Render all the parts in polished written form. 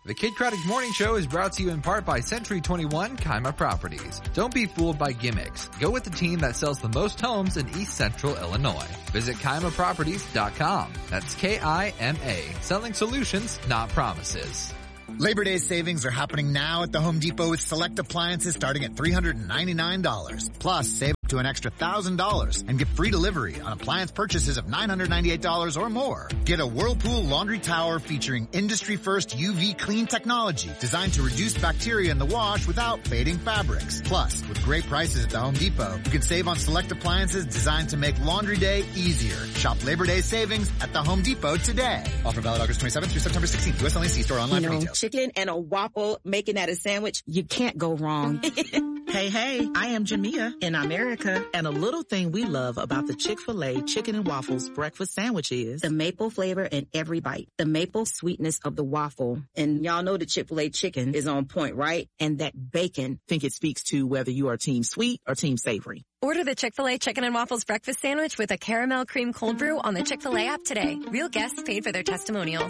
The Kid Craddock Morning Show is brought to you in part by Century 21 Kaima Properties. Don't be fooled by gimmicks. Go with the team that sells the most homes in East Central Illinois. Visit KaimaProperties.com. That's K-I-M-A. Selling solutions, not promises. Labor Day savings are happening now at the Home Depot with select appliances starting at $399. Plus, save up to an extra $1,000 and get free delivery on appliance purchases of $998 or more. Get a Whirlpool laundry tower featuring industry-first UV clean technology designed to reduce bacteria in the wash without fading fabrics. Plus, with great prices at the Home Depot, you can save on select appliances designed to make laundry day easier. Shop Labor Day savings at the Home Depot today. Offer valid August 27th through September 16th. U.S. only. See store online for details. Chicken and a waffle, making that a sandwich, you can't go wrong. Hey, I am Jamia in America, and a little thing we love about the Chick-fil-A Chicken and Waffles breakfast sandwich is the maple flavor in every bite, the maple sweetness of the waffle. And y'all know the Chick-fil-A chicken is on point, right? And that bacon. I think it speaks to whether you are team sweet or team savory. Order the Chick-fil-A Chicken and Waffles breakfast sandwich with a caramel cream cold brew on the Chick-fil-A app today. Real guests paid for their testimonials.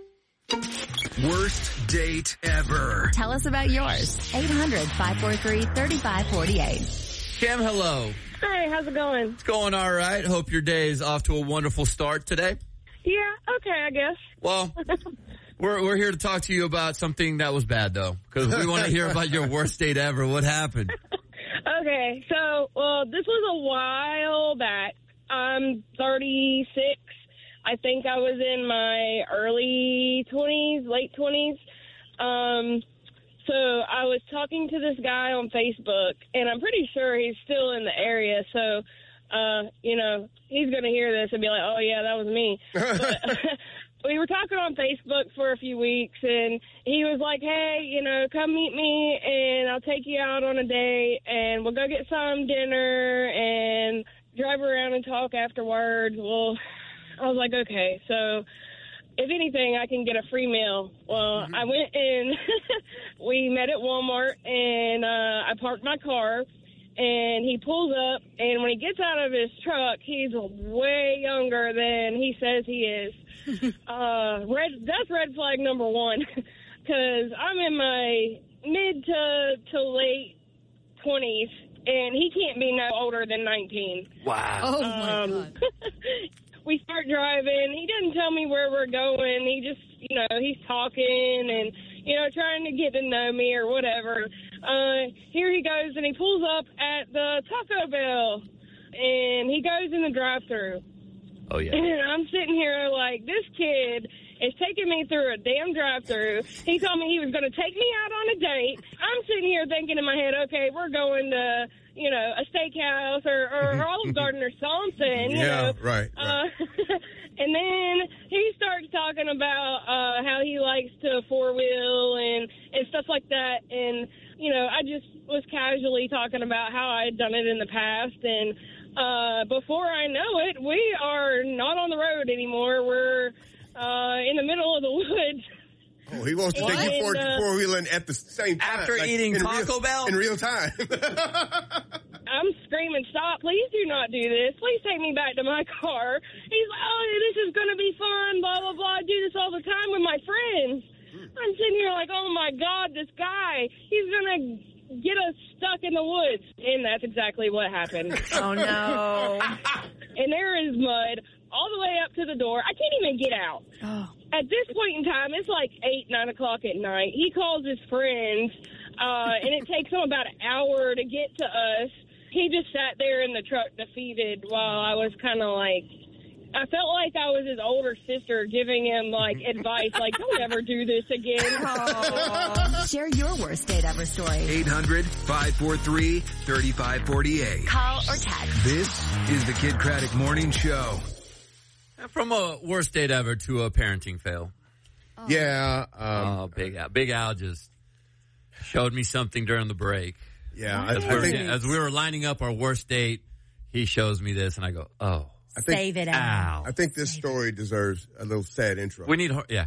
Worst date ever. Tell us about yours. 800-543-3548. Kim, hello. Hey, how's it going? It's going all right. Hope your day is off to a wonderful start today. Yeah, okay, I guess. Well, we're here to talk to you about something that was bad, though, because we want to hear about your worst date ever. What happened? Okay, so, this was a while back. I'm 36. I think I was in my early 20s, late 20s. So I was talking to this guy on Facebook, and I'm pretty sure he's still in the area. So, he's going to hear this and be like, oh, yeah, that was me. But, we were talking on Facebook for a few weeks, and he was like, hey, come meet me, and I'll take you out on a date, and we'll go get some dinner and drive around and talk afterwards. Well, I was like, okay, so if anything, I can get a free meal. Well, I went in, we met at Walmart, and I parked my car, and he pulls up, and when he gets out of his truck, he's way younger than he says he is. That's red flag number one, because I'm in my mid to late 20s, and he can't be no older than 19. Wow. Oh, my God. We start driving. He doesn't tell me where we're going. He just, he's talking and, trying to get to know me or whatever. Here he goes, and he pulls up at the Taco Bell, and he goes in the drive-thru. Oh, yeah. And I'm sitting here like, this kid is taking me through a damn drive-thru. He told me he was going to take me out on a date. I'm sitting here thinking in my head, okay, we're going to, a steakhouse or Olive Garden or something. Right. And then he starts talking about how he likes to four-wheel and stuff like that. And, I just was casually talking about how I had done it in the past. And before I know it, we are not on the road anymore. We're in the middle of the woods. Oh, he wants to take you four-wheeling at the same time. After eating Taco Bell? In real time. I'm screaming, stop, please do not do this. Please take me back to my car. He's like, oh, this is going to be fun, blah, blah, blah. I do this all the time with my friends. I'm sitting here like, oh, my God, this guy, he's going to get us stuck in the woods. And that's exactly what happened. Oh, no. And there is mud all the way up to the door. I can't even get out. Oh. At this point in time, it's like 8, 9 o'clock at night. He calls his friends, and it takes him about an hour to get to us. He just sat there in the truck defeated while I was kind of like, I felt like I was his older sister giving him, advice, don't ever do this again. Share your worst date ever story. 800-543-3548. Call or text. This is the Kid Craddock Morning Show. From a worst date ever to a parenting fail. Oh. Yeah. Big Al. Big Al just showed me something during the break. Yeah. As we were lining up our worst date, he shows me this, and I go, oh. Save it out. I think this story deserves a little sad intro. We need, yeah.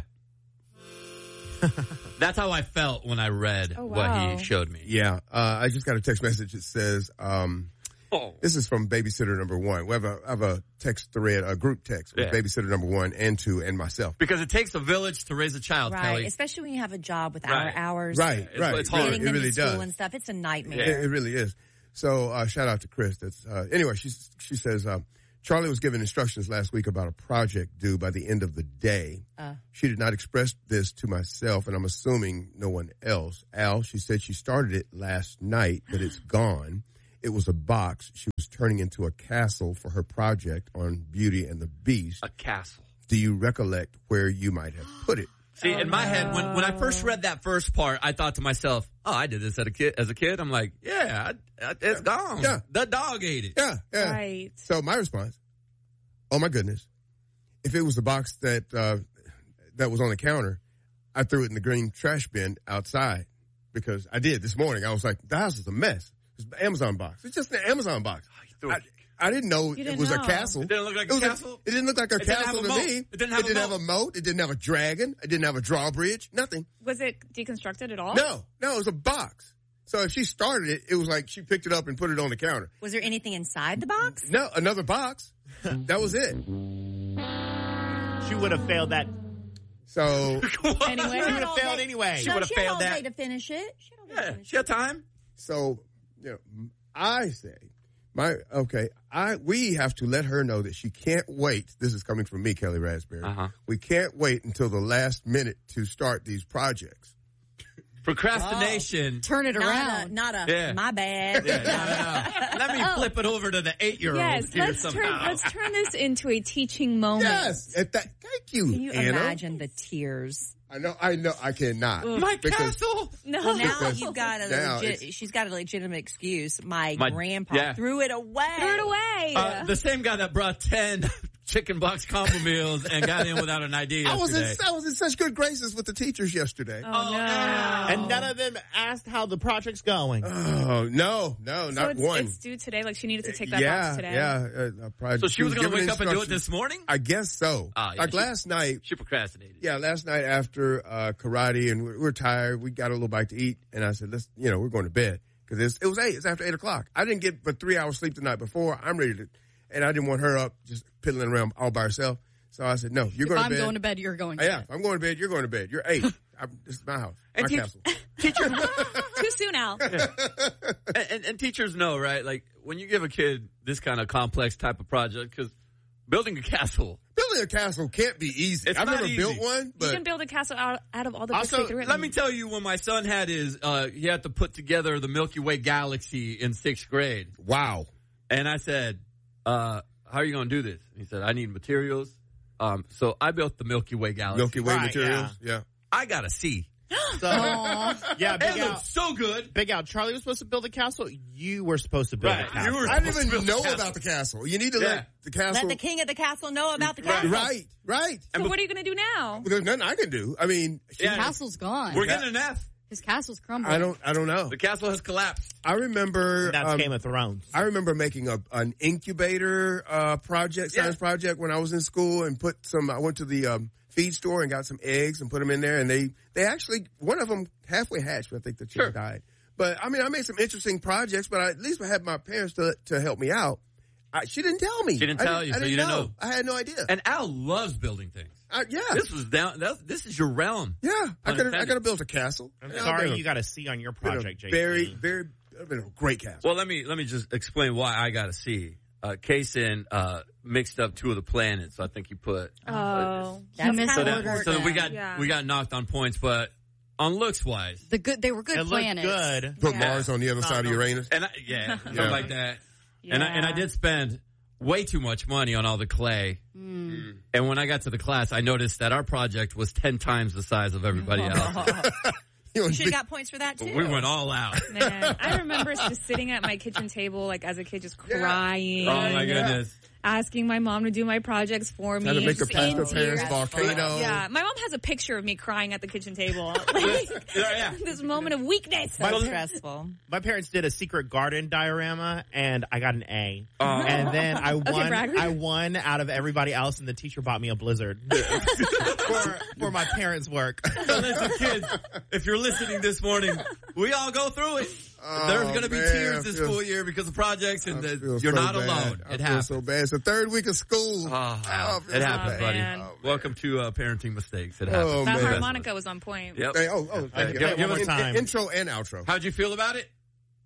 That's how I felt when I read what he showed me. Yeah. I just got a text message that says, This is from babysitter number 1. We have a text thread, a group text with babysitter number 1 and 2 and myself. Because it takes a village to raise a child, right. Kelly. Especially when you have a job with our hours. Right. It's hard. Getting them it really to school does. and stuff. It's a nightmare. It really is. So shout out to Chris. That's anyway. She says Charlie was given instructions last week about a project due by the end of the day. She did not express this to myself, and I'm assuming no one else. Al, she said she started it last night, but it's gone. It was a box she was turning into a castle for her project on Beauty and the Beast. A castle. Do you recollect where you might have put it? See, in my head, when I first read that first part, I thought to myself, "Oh, I did this as a kid." I'm like, "Yeah, it's gone. Yeah. The dog ate it." Yeah. Right. So my response, oh my goodness, if it was the box that was on the counter, I threw it in the green trash bin outside because I did this morning. I was like, the house is a mess. It's an Amazon box. It's just an Amazon box. I didn't know it was a castle. It didn't look like a castle? It didn't look like a castle to me. It didn't have a moat. It didn't have a dragon. It didn't have a drawbridge. Nothing. Was it deconstructed at all? No, it was a box. So if she started it, it was like she picked it up and put it on the counter. Was there anything inside the box? No, another box. That was it. She would have failed that. So anyway, she would have failed anyway. She would have failed that. She had all day to finish it. She had time. So, I say, we have to let her know that she can't wait. This is coming from me, Kelly Raspberry. We can't wait until the last minute to start these projects. Procrastination. Turn it around. My bad. Let me flip it over to the 8-year-old. Yes, let's turn this into a teaching moment. Yes, thank you. Can you imagine the tears? I know. I cannot. My castle. No. Well, now you've got she's got a legitimate excuse. My grandpa threw it away. The same guy that brought 10 chicken box combo meals and got in without an ID yesterday. I was in such good graces with the teachers yesterday. Oh, no. And none of them asked how the project's going. Oh, no, not one. It's due today. Like, she needed to take that box today. Yeah. So she was going to wake up and do it this morning? I guess so. Last night. She procrastinated. Yeah, last night after karate, and we're tired. We got a little bite to eat, and I said, we're going to bed. Because it was 8. It's after 8 o'clock. I didn't get but 3 hours sleep the night before. I'm ready to... And I didn't want her up just piddling around all by herself. So I said, no, you're going to bed. I'm going to bed, you're going to bed. Yeah, if I'm going to bed, you're going to bed. You're 8. This is my house, my castle. Teacher. Too soon, Al. And teachers know, right? Like, when you give a kid this kind of complex type of project, because building a castle can't be easy. I've never easy. built one. But you can build a castle out of all the books they threw at let me tell you, when my son had he had to put together the Milky Way galaxy in 6th grade. Wow. And I said, how are you going to do this? And he said, I need materials. So I built the Milky Way galaxy. Milky Way materials, yeah. I got a C. So, yeah, Big Al, so good. Big Al, Charlie was supposed to build a castle. You were supposed to build a castle. I didn't even know about the castle. You need to let the castle. Let the king of the castle know about the castle. Right. So what are you going to do now? There's nothing I can do. I mean, the castle's gone. We're getting an F. His castle's crumbling. I don't know. The castle has collapsed. I remember that's Game of Thrones. I remember making an incubator science project when I was in school, and I went to the feed store and got some eggs and put them in there, and they actually, one of them halfway hatched, but I think the chicken died. But I mean, I made some interesting projects, but I at least had my parents to help me out. She didn't tell me. She didn't tell you, so you didn't know. I had no idea. And Al loves building things. This is your realm. Yeah, I could have built a castle. I'm sorry you got a C on your project, JC. Very, very, been a great castle. Well, let me just explain why I got a C. Kaysen mixed up 2 of the planets. So I think he put. So we got knocked on points, but on looks wise, they were good planets. Good. Put Mars on the other side of Uranus, and something like that. Yeah. And I did spend way too much money on all the clay. And when I got to the class, I noticed that our project was 10 times the size of everybody else. You should have got points for that, too. We went all out. Man, I remember just sitting at my kitchen table, like, as a kid, just crying. Oh, my goodness. Asking my mom to do my projects for me. Trying to make a Pastor Paris volcano. Yeah, my mom has a picture of me crying at the kitchen table. This moment of weakness. So stressful. My parents did a secret garden diorama, and I got an A. And then I won out of everybody else, and the teacher bought me a Blizzard for my parents' work. So listen, kids, if you're listening this morning, we all go through it. There's going to be tears this school year because of projects, and you're not alone. It happens. So bad. It's the third week of school. It happens, buddy. Welcome to parenting mistakes. It happens. That harmonica was on point. Yep. Hey, give us time. Intro and outro. How'd you feel about it?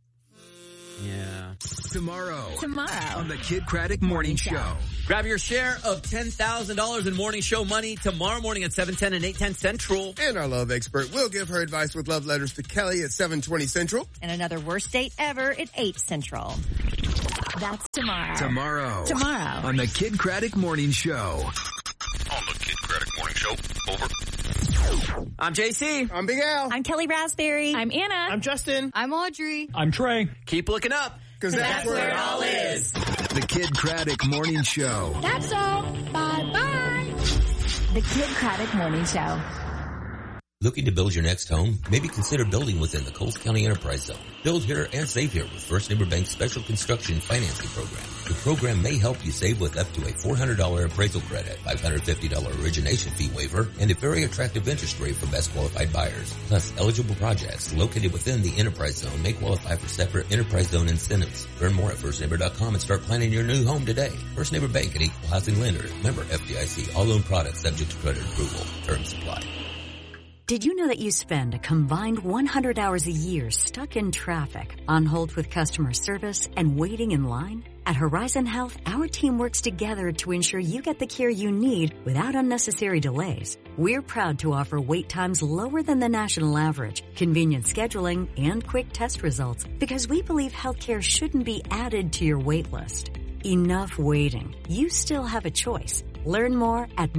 Yeah. Tomorrow on the Kid Craddock Morning Show. Grab your share of $10,000 in morning show money tomorrow morning at 7:10 and 8:10 Central. And our love expert will give her advice with love letters to Kelly at 7:20 Central. And another worst date ever at 8 Central. That's tomorrow. Tomorrow on the Kid Craddock Morning Show. On the Kid Craddock Morning Show. Over. I'm JC. I'm Big Al. I'm Kelly Raspberry. I'm Anna. I'm Justin. I'm Audrey. I'm Trey. Keep looking up. Because that's where it all is. The Kid Craddock Morning Show. That's all. Bye-bye. The Kid Craddock Morning Show. Looking to build your next home? Maybe consider building within the Coles County Enterprise Zone. Build here and save here with First Neighbor Bank's Special Construction Financing Program. The program may help you save with up to a $400 appraisal credit, $550 origination fee waiver, and a very attractive interest rate for best qualified buyers. Plus, eligible projects located within the Enterprise Zone may qualify for separate Enterprise Zone incentives. Learn more at firstneighbor.com and start planning your new home today. First Neighbor Bank, an equal housing lender. Member FDIC. All loan products subject to credit approval. Terms apply. Did you know that you spend a combined 100 hours a year stuck in traffic, on hold with customer service, and waiting in line? At Horizon Health, our team works together to ensure you get the care you need without unnecessary delays. We're proud to offer wait times lower than the national average, convenient scheduling, and quick test results because we believe healthcare shouldn't be added to your wait list. Enough waiting. You still have a choice. Learn more at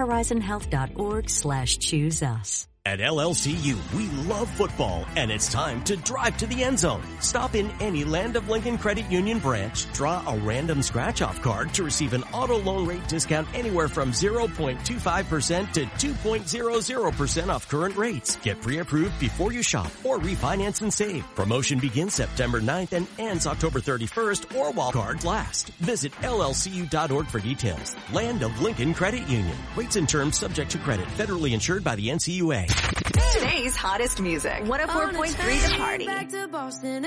myhorizonhealth.org/choose us. At LLCU, we love football, and it's time to drive to the end zone. Stop in any Land of Lincoln Credit Union branch, draw a random scratch-off card to receive an auto loan rate discount anywhere from 0.25% to 2.00% off current rates. Get pre-approved before you shop or refinance and save. Promotion begins September 9th and ends October 31st or while cards last. Visit llcu.org for details. Land of Lincoln Credit Union. Rates and terms subject to credit. Federally insured by the NCUA. Today's hottest music. 104.3 The Party.